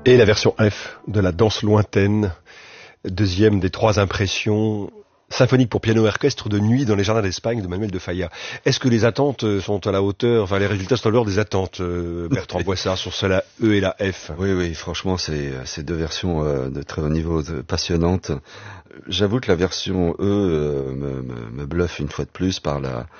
Et la version F de la danse lointaine, deuxième des 3 impressions symphoniques pour piano et orchestre de nuit dans les jardins d'Espagne de Manuel de Falla. Est-ce que les attentes sont à la hauteur, enfin les résultats sont à l'heure des attentes, Bertrand Boissard, sur cela E et la F? Oui, franchement, c'est deux versions de très haut niveau, passionnantes. J'avoue que la version E me bluffe une fois de plus par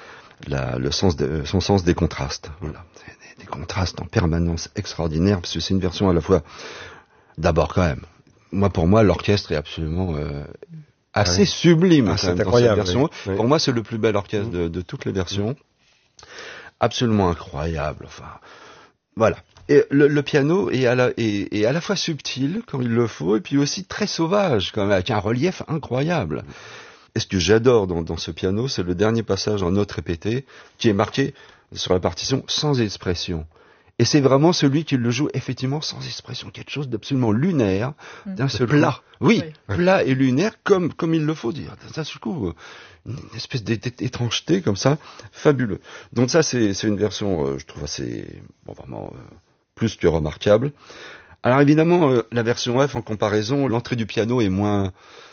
son sens des contrastes. Voilà. Des contrastes en permanence extraordinaires, parce que c'est une version à la fois, d'abord quand même, pour moi, l'orchestre est absolument assez sublime quand même, dans cette version. Oui. Pour moi, c'est le plus bel orchestre de toutes les versions. Absolument incroyable. Enfin, voilà. Et le piano est à la fois subtil, comme il le faut, et puis aussi très sauvage, quand même, avec un relief incroyable. Et ce que j'adore dans ce piano, c'est le dernier passage en notes répétées, qui est marqué sur la partition sans expression. Et c'est vraiment celui qui le joue effectivement sans expression, quelque chose d'absolument lunaire, d'un seul plat. Oui, plat et lunaire, comme il le faut dire. D'un seul coup, une espèce d'étrangeté comme ça, fabuleux. Donc ça, c'est une version, je trouve vraiment plus que remarquable. Alors évidemment, la version F, en comparaison, l'entrée du piano est moins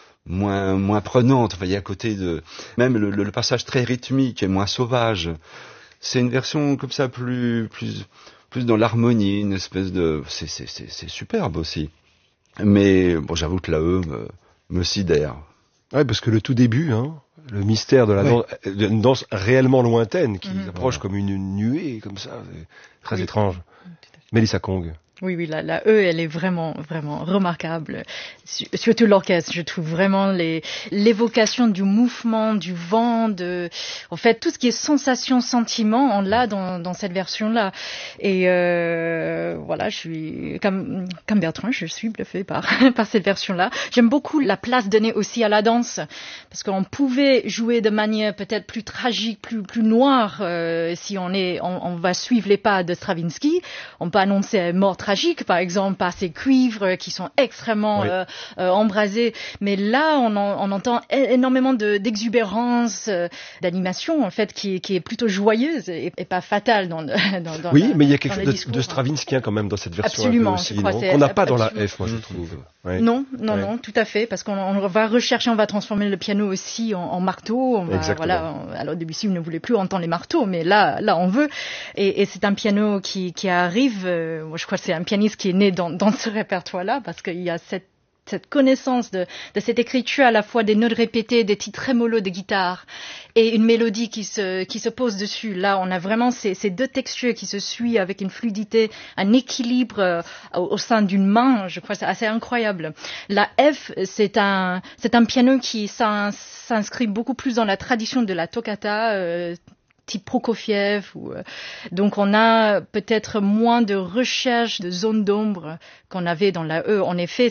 prenante. Enfin, il y a à côté même le passage très rythmique est moins sauvage. C'est une version comme ça plus dans l'harmonie, une espèce de, c'est superbe aussi. Mais bon, j'avoue que la E me sidère. Ouais, parce que le tout début, le mystère de la danse, une danse réellement lointaine qui approche comme une nuée, comme ça, c'est très étrange. Mélissa Kong. Oui, la E, elle est vraiment, vraiment remarquable. Surtout l'orchestre, je trouve vraiment l'évocation du mouvement, du vent, en fait, tout ce qui est sensation, sentiment, on l'a dans cette version-là. Et voilà, je suis comme Bertrand, je suis bluffée par cette version-là. J'aime beaucoup la place donnée aussi à la danse, parce qu'on pouvait jouer de manière peut-être plus tragique, plus noire, si on va suivre les pas de Stravinsky. On peut annoncer mort tragique, par exemple, par ces cuivres qui sont extrêmement embrasés. Mais là, on entend énormément d'exubérance, d'animation, en fait, qui est plutôt joyeuse et pas fatale dans mais il y a quelque chose de Stravinskien quand même dans cette version. Absolument, aussi, qu'on n'a pas dans la F, moi, je trouve. Ouais. Non, tout à fait, parce qu'on va rechercher, on va transformer le piano aussi en marteau. Alors Debussy ne voulait plus entendre les marteaux, mais là on veut. Et c'est un piano qui arrive. Moi, je crois que c'est un pianiste qui est né dans ce répertoire-là, parce qu'il y a cette connaissance de cette écriture, à la fois des notes répétées, des petits trémolos de guitare et une mélodie qui se pose dessus. Là, on a vraiment ces deux textures qui se suivent avec une fluidité, un équilibre au sein d'une main. Je crois que c'est assez incroyable. La F, c'est un piano qui s'inscrit beaucoup plus dans la tradition de la toccata, type Prokofiev, donc on a peut-être moins de recherche de zones d'ombre qu'on avait dans la E. En effet,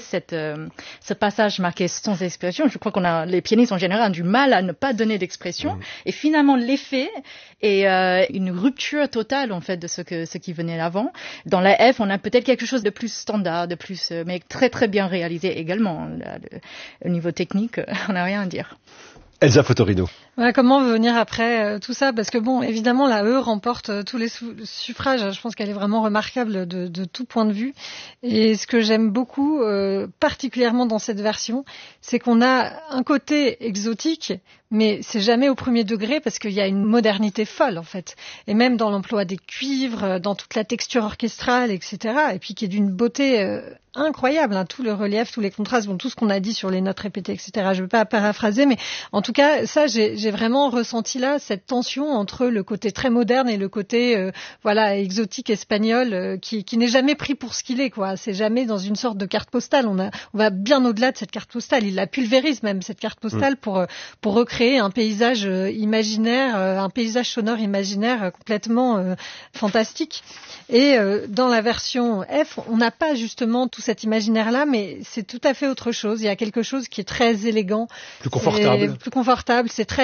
ce passage marqué sans expression, je crois les pianistes en général ont du mal à ne pas donner d'expression, et finalement l'effet est une rupture totale en fait de ce qui venait avant. Dans la F, on a peut-être quelque chose de plus standard, mais très très bien réalisé également. Au niveau technique, on n'a rien à dire. Elsa Fotorino. Voilà, comment venir après tout ça, parce que bon, évidemment, la E remporte tous les suffrages. Je pense qu'elle est vraiment remarquable de tout point de vue. Et ce que j'aime beaucoup, particulièrement dans cette version, c'est qu'on a un côté exotique, mais c'est jamais au premier degré, parce qu'il y a une modernité folle, en fait. Et même dans l'emploi des cuivres, dans toute la texture orchestrale, etc. Et puis qui est d'une beauté incroyable, tout le relief, tous les contrastes, tout ce qu'on a dit sur les notes répétées, etc. Je ne veux pas paraphraser, mais en tout cas, ça, j'ai vraiment ressenti là cette tension entre le côté très moderne et le côté exotique espagnol qui n'est jamais pris pour ce qu'il est, quoi. C'est jamais dans une sorte de carte postale. On va bien au-delà de cette carte postale. Il la pulvérise même, cette carte postale, pour recréer un paysage imaginaire, un paysage sonore imaginaire complètement fantastique. Et dans la version F, on n'a pas justement tout cet imaginaire-là, mais c'est tout à fait autre chose. Il y a quelque chose qui est très élégant, plus confortable. C'est très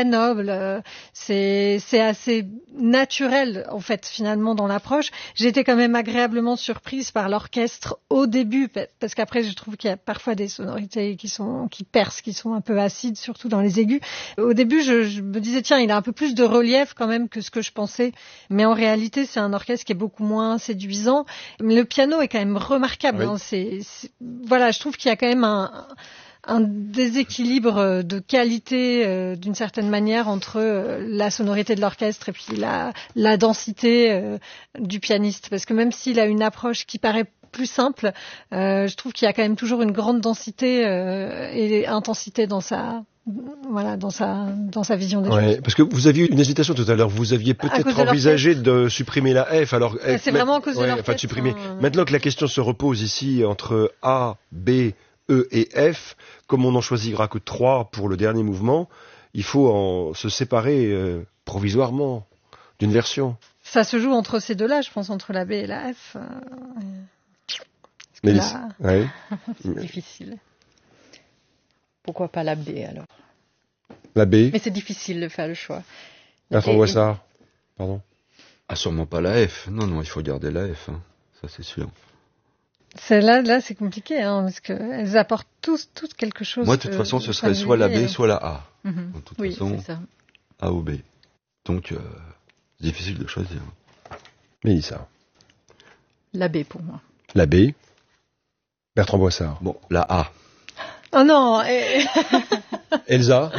noble. C'est assez naturel en fait finalement dans l'approche. J'ai été quand même agréablement surprise par l'orchestre au début, parce qu'après je trouve qu'il y a parfois des sonorités qui percent, qui sont un peu acides, surtout dans les aigus. Au début, je me disais tiens, il a un peu plus de relief quand même que ce que je pensais, mais en réalité c'est un orchestre qui est beaucoup moins séduisant. Le piano est quand même remarquable. Oui. Voilà, je trouve qu'il y a quand même un déséquilibre de qualité d'une certaine manière entre la sonorité de l'orchestre et puis la densité du pianiste, parce que même s'il a une approche qui paraît plus simple, je trouve qu'il y a quand même toujours une grande densité et intensité dans sa vision des choses. Parce que vous aviez une hésitation tout à l'heure, vous aviez peut-être envisagé de supprimer la F. Alors, c'est vraiment à cause de l'orchestre. Enfin, de supprimer. Maintenant que la question se repose ici entre A, B, E et F, comme on n'en choisira que 3 pour le dernier mouvement, il faut se séparer provisoirement d'une version. Ça se joue entre ces deux-là, je pense, entre la B et la F. Mélisse. C'est difficile. Pourquoi pas la B alors? La B. Mais c'est difficile de faire le choix. Bertrand Boissard, pardon. Ah, sûrement pas la F. Non, il faut garder la F. Hein. Ça, c'est sûr. Là, c'est compliqué, parce qu'elles apportent toutes quelque chose. Moi, de toute façon, ce serait soit la B, soit la A. De toute façon, c'est ça. A ou B. Donc, c'est difficile de choisir. Mélissa. La B pour moi. La B. Bertrand Boissard. Bon, la A. Oh non. Elsa.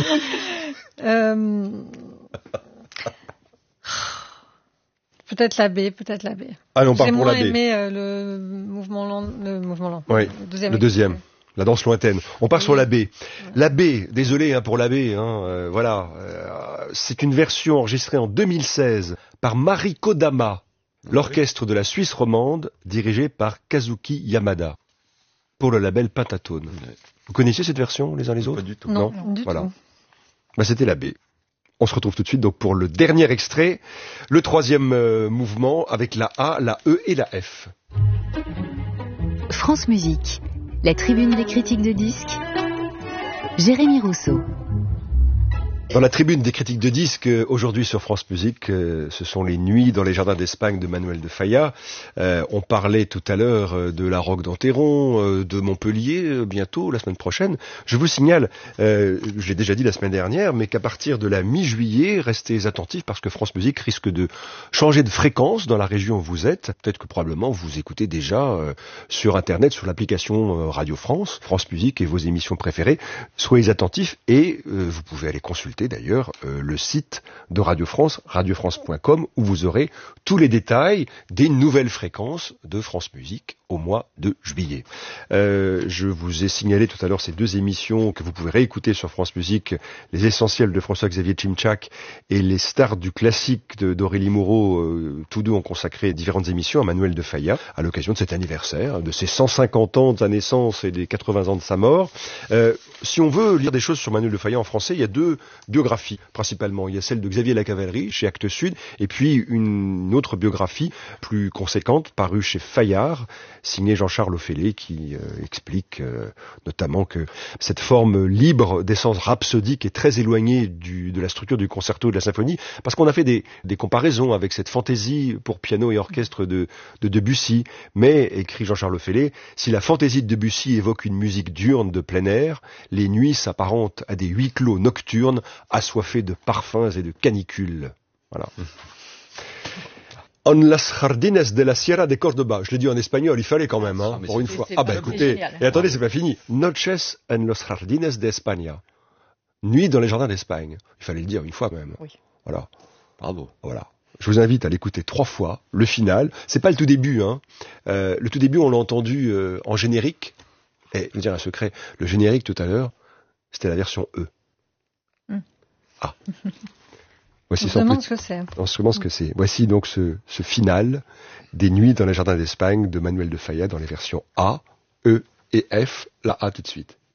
Peut-être la B. Allez, on part pour la B. J'ai moins aimé le mouvement lent. Oui, le deuxième. La danse lointaine. On part sur la B. La B, désolé pour la B. Voilà, c'est une version enregistrée en 2016 par Mari Kodama, l'orchestre de la Suisse romande, dirigé par Kazuki Yamada, pour le label Pentatone. Vous connaissiez cette version, les uns les autres? Pas du tout. Non, du voilà. tout. C'était la B. On se retrouve tout de suite donc pour le dernier extrait, le troisième mouvement avec la A, la E et la F. France Musique, la tribune des critiques de disques, Jérémy Rousseau. Dans la tribune des critiques de disques, aujourd'hui sur France Musique, ce sont les nuits dans les jardins d'Espagne de Manuel de Falla. On parlait tout à l'heure de la Roque d'Enterron, de Montpellier, bientôt, la semaine prochaine. Je vous signale, je l'ai déjà dit la semaine dernière, mais qu'à partir de la mi-juillet, restez attentifs parce que France Musique risque de changer de fréquence dans la région où vous êtes. Peut-être que probablement vous écoutez déjà sur Internet, sur l'application Radio France, France Musique et vos émissions préférées. Soyez attentifs et vous pouvez aller consulter d'ailleurs le site de Radio France, radiofrance.com, où vous aurez tous les détails des nouvelles fréquences de France Musique au mois de juillet. Je vous ai signalé tout à l'heure ces 2 émissions que vous pouvez réécouter sur France Musique, les essentiels de François-Xavier Tchimtchak et les stars du classique d'Aurélie Moreau. Tous 2 ont consacré différentes émissions à Manuel de Falla à l'occasion de cet anniversaire, de ses 150 ans de sa naissance et des 80 ans de sa mort. Si on veut lire des choses sur Manuel de Falla en français, il y a 2 biographies principalement. Il y a celle de Xavier Lacavalerie chez Actes Sud et puis une autre biographie plus conséquente parue chez Fayard, signée Jean-Charles Ophélet, qui explique notamment que cette forme libre d'essence rhapsodique est très éloignée de la structure du concerto et de la symphonie, parce qu'on a fait des comparaisons avec cette fantaisie pour piano et orchestre de Debussy. Mais, écrit Jean-Charles Ophélet, si la fantaisie de Debussy évoque une musique diurne de plein air, les nuits s'apparentent à des huis clos nocturnes assoiffés de parfums et de canicules. Voilà. En las jardines de la Sierra de Córdoba. Je l'ai dit en espagnol, il fallait quand même, pour une fois. Écoutez, génial. Et attendez, c'est pas fini. Noches en los jardines de España. Nuit dans les jardins d'Espagne. Il fallait le dire une fois même. Oui. Voilà. Bravo. Voilà. Je vous invite à l'écouter 3 fois, le final. C'est pas le tout début, le tout début, on l'a entendu en générique. Et je vais dire un secret, le générique tout à l'heure, c'était la version E. Ah. Voici on se demande ce que c'est. On se demande ce que c'est. Voici donc ce final des nuits dans les jardins d'Espagne de Manuel de Falla dans les versions A, E et F. La A tout de suite.